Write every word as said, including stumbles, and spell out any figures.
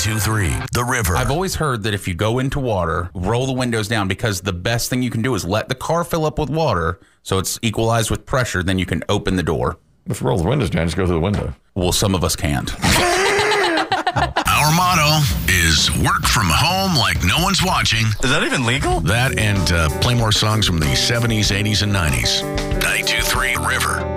ninety-two point three The River. I've always heard that if you go into water, roll the windows down, because the best thing you can do is let the car fill up with water so it's equalized with pressure, then you can open the door. If you roll the windows down, just go through the window. Well, some of us can't. Our motto is work from home like no one's watching. Is that even legal? That and uh, play more songs from the seventies, eighties, and nineties. ninety-two point three River.